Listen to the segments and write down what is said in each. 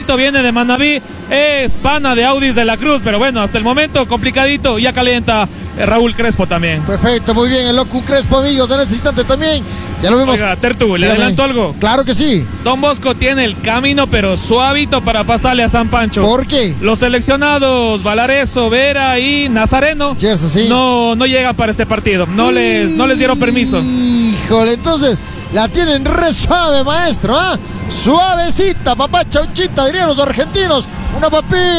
Tito viene de Manabí, es pana de Audis de la Cruz, pero bueno, hasta el momento complicadito, ya calienta Raúl Crespo también. Perfecto, muy bien, el Locu Crespo, amigos, en este instante también. Ya lo vemos. Oiga, Tertu, ¿le adelanto algo? Claro que sí. Don Bosco tiene el camino, pero suavito para pasarle a San Pancho. ¿Por qué? Los seleccionados Valareso, Vera y Nazareno sí. no llegan para este partido. No les dieron permiso. Híjole, entonces la tienen re suave, maestro, ¿ah? Suavecita, papá chauchita, dirían los argentinos. Una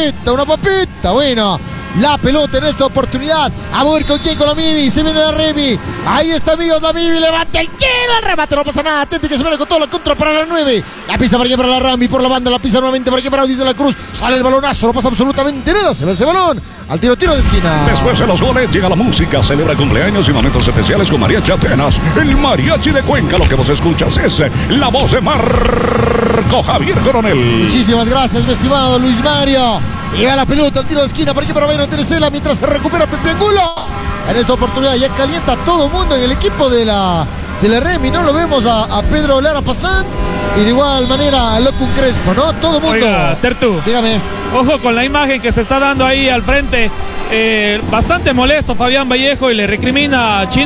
papita, bueno. La pelota en esta oportunidad. A ver con quién, con la Mivi. Se viene la Remy. Ahí está, amigos, la Mivi. Levanta el tiro. El remate, no pasa nada. Atente que se viene con toda la contra para la 9. La pisa para allá para la Rami. Por la banda, la pisa nuevamente para allá para Audis de la Cruz. Sale el balonazo. No pasa absolutamente nada. Se ve ese balón. Al tiro de esquina. Después de los goles llega la música. Celebra cumpleaños y momentos especiales con Mariachi Atenas. El mariachi de Cuenca. Lo que vos escuchas es la voz de Marco Javier Coronel. Muchísimas gracias, mi estimado Luis Mario. Y va la pelota al tiro de esquina para aquí para Bayron Teresela mientras se recupera Pepe Angulo. En esta oportunidad ya calienta todo el mundo en el equipo de la Remy, ¿no? Lo vemos a Pedro Lara Pazán y de igual manera a Locu Crespo, ¿no? Todo el mundo. Oiga, Tertu, dígame. Ojo con la imagen que se está dando ahí al frente. Bastante molesto Fabián Vallejo y le recrimina a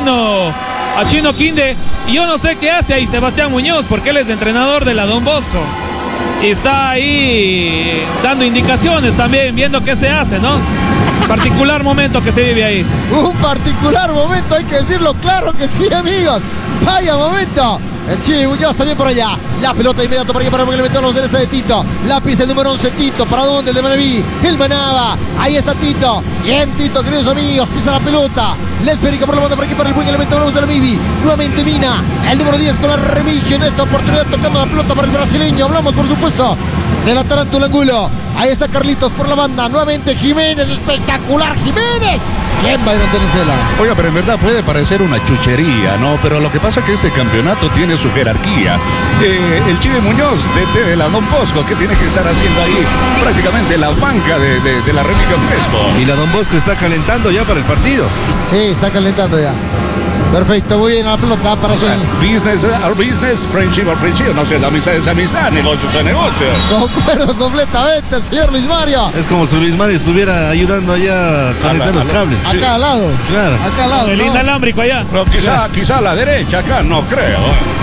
Chino Quinde. Y yo no sé qué hace ahí Sebastián Muñoz, porque él es entrenador de la Don Bosco. Y está ahí dando indicaciones también, viendo qué se hace, ¿no? Particular momento que se vive ahí. Un particular momento, hay que decirlo, claro que sí, amigos. Vaya momento. El Chivi Muñoz también por allá. La pelota de inmediato para allá para el elemento. Vamos a ver esta de Tito. La pisa el número 11, Tito. ¿Para dónde? El de Manaví. El Manaba. Ahí está Tito. Bien, Tito, queridos amigos. Pisa la pelota. La esférica por la banda por aquí para el buen elemento. Hablamos de la Mivi. Nuevamente Mina. El número 10 con la Remigio. En esta oportunidad tocando la pelota para el brasileño. Hablamos, por supuesto, de la Tarántula Angulo. Ahí está Carlitos por la banda. Nuevamente Jiménez. Espectacular Jiménez. Bien, Bayron Teresela. Oiga, pero en verdad puede parecer una chuchería, ¿no? Pero lo que pasa es que este campeonato tiene su jerarquía. El Chivi Muñoz, DT de la Don Bosco, ¿qué tiene que estar haciendo ahí? Prácticamente la banca de la Remigio Crespo. Y la Don Bosco está calentando ya para el partido. Sí, está calentando ya. Perfecto, muy bien la pelota para su... Business are business, friendship are friendship. No sé, la amistad es amistad, negocio es negocio. Concuerdo completamente, señor Luis Mario. Es como si Luis Mario estuviera ayudando allá a conectar los cables. Sí. Acá al lado. Claro. Acá al lado. El inalámbrico allá. No, quizá a la derecha, acá no creo.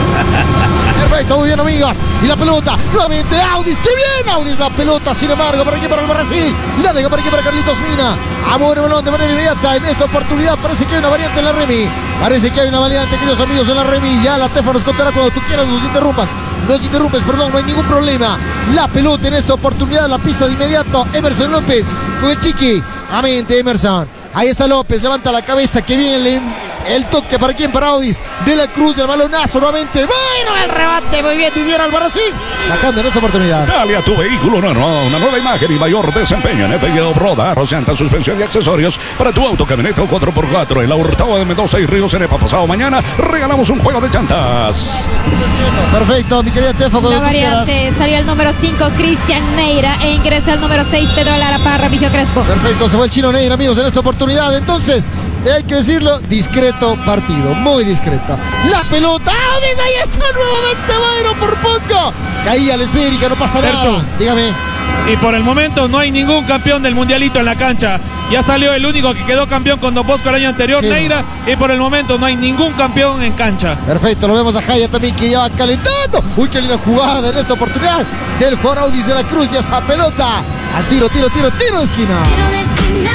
Perfecto, muy bien, amigos. Y la pelota, nuevamente Audis, qué bien Audis la pelota, sin embargo, para aquí para el Brasil. La deja para aquí para Carlitos Mina. A mover el balón de manera inmediata. En esta oportunidad parece que hay una variante en la Remy. Parece que hay una variante, queridos amigos, en la Remy. Ya la Tefa nos contará cuando tú quieras, nos interrumpas. Nos interrumpes, perdón, no hay ningún problema. La pelota en esta oportunidad, la pista de inmediato. Emerson López con el Chiqui. Nuevamente Emerson. Ahí está López, levanta la cabeza, que bien el toque para quién, para Audis de la Cruz, del balonazo nuevamente. Bueno, el rebate, muy bien, Didier Albarracín, sacando en esta oportunidad. Dale a tu vehículo una nueva imagen y mayor desempeño en FIO Roda, Rocianta, suspensión y accesorios para tu auto, camioneta o 4x4. En la Hurtado de Mendoza y Río Cenepa, pasado mañana regalamos un juego de llantas. Perfecto, mi querida Tefa, cuando la tú variante quieras. salió el número 5 Cristian Neira e ingresa el número 6 Pedro Lara para Remigio Crespo. Perfecto, se fue el Chino Neira, amigos, en esta oportunidad. Entonces, hay que decirlo, discreto partido, muy discreto. La pelota, Audis, ahí está nuevamente Bayron por poco. Caía la esférica, no pasa nada. Dígame. Y por el momento no hay ningún campeón del mundialito en la cancha. Ya salió el único que quedó campeón con Don Bosco el año anterior, sí, Neira. Y por el momento no hay ningún campeón en cancha. Perfecto, lo vemos a Jaya también que ya va calentando. Uy, qué linda jugada en esta oportunidad del jugador Audis de la Cruz. Y esa pelota al tiro de esquina. Tiro de esquina.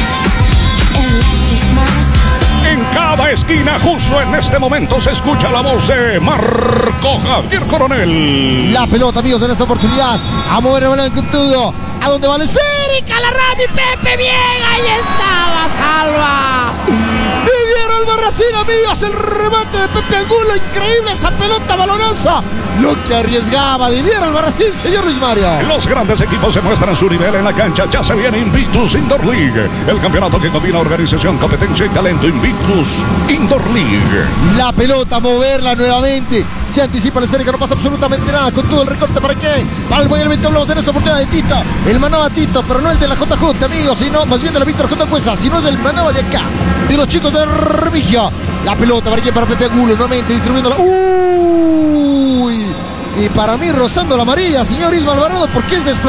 En cada esquina, justo en este momento, se escucha la voz de Marco Javier Coronel. La pelota, amigos, en esta oportunidad. A mover el balón con todo. ¿A dónde va la esférica? La Rami, Pepe, bien. Ahí estaba, salva. Didier Albarracín, amigos. El remate de Pepe Angulo. Increíble esa pelota balonaza. Lo que arriesgaba Didier Albarracín, señor Luis Mario. Los grandes equipos se muestran su nivel en la cancha. Ya se viene Invictus Indoor League, el campeonato que combina organización, competencia y talento. Invictus Indoor League. La pelota, moverla nuevamente. Se anticipa la esférica, no pasa absolutamente nada. Con todo el recorte para qué. Para el buen elemento hablamos en esta oportunidad de Tito. El Manaba Tito, pero no el de la JJ, amigos, sino más bien de la Víctor J. Cuesta, sino es el Manaba de acá, de los chicos de Remigio. La pelota para quién, para Pepe Angulo, nuevamente distribuyéndola. Uy, y para mí rozando la amarilla, señor Isma Alvarado, porque es desplazado.